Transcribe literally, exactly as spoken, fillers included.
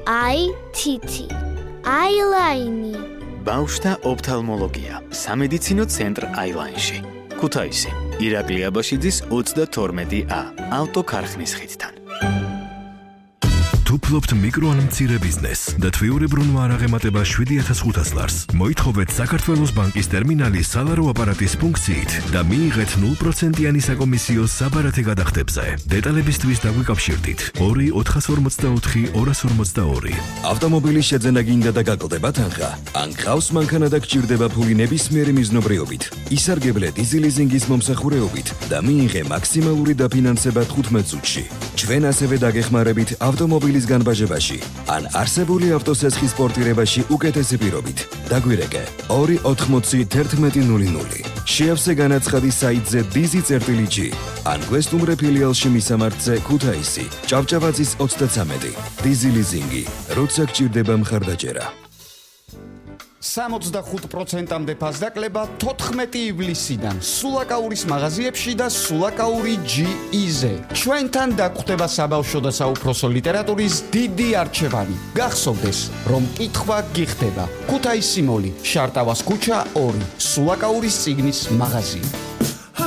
აი თითი, აილაინი. ბავშვთა ოფთალმოლოგია, სამედიცინო ცენტრ აილაინში. ქუთაისი, ირაკლი აბაშიძის ოცდათორმეტი ა, ავტოქარხნის ხიდთან. თუ ფლობთ მიკრო ან მცირე ბიზნესს და თვიურებრუნვა არ აღემატება შვიდი ათას ხუთას ლარს, მოითხოვეთ საქართველოს ბანკის ტერმინალის სალარო აპარატის ფუნქციით და მიიღეთ ნულ პროცენტიანი საკომისიო საბარათე გადახდებზე. დეტალებისთვის დაგვიკავშირდით ორი ოთხას ორმოცდაოთხი ორას ორმოცდაორი. ავტომობილის შეძენა გინდა და გაკლდება თანხა, ან გყავს მანქანა და გჭირდება ფული ნებისმიერი მიზნობრიობით. ისარგებლე დიზელიზინგის მომსახურეობით და მიიღე მაქსიმალური დაფინანსება თხუთმეტ წუთში. ჩვენ ასევე დაგეხმარებით ავტომობილის განბაჟებაში, ან არსებული ავტოსესხის პორტირებაში უკეთესი პირობით. დაგვირეკე ორი ოთხმოცი თერთმეტი ნული ნული. შეავსე განაცხადი საიტზე dizi.gi, ან გვესტუმრე ფილიალში მისამართზე ქუთაისი, ჭავჭავაძის ოცდათვრამეტი. Dizi ლიზინგი, როცა გჭირდება მხარდაჭერა. სამოცდახუთ პროცენტამდე ფასდაკლება თოთხმეტი ივლისიდან სულაკაურის მაღაზიებში და სულაკაური ჯი ი-ზე. ჩვენთან დაგვხვდება საბავშვო და საუფროსო ლიტერატურის დიდი არჩევანი. გახსოვდეს, რომ კითხვა გიხდება. ქუთაისი მოლი, შარტავას ქუჩა ორი, სულაკაურის წიგნის მაღაზია.